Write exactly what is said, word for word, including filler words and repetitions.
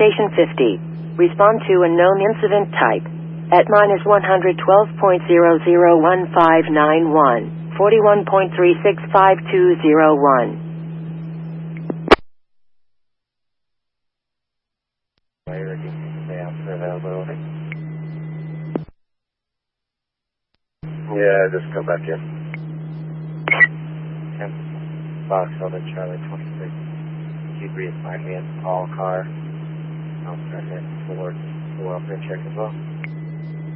Station fifty. Respond to unknown incident type. At minus one hundred twelve point zero zero one five nine one, forty-one point three six five two zero one. Yeah, just go back in. ten Fox Delta Charlie twenty-six. You'd reassign me in the call car. I'll start heading towards the welfare check as well.